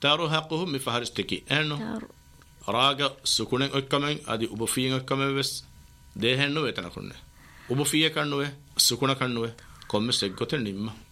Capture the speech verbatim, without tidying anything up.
تارهقهم مفهرستكي أنه راجع سكونين أكمل أدي أبوفين أكمل بس ده هنو يتناقلنا أبوفيه كانوا سكونا كانوا كم سجوتن نيم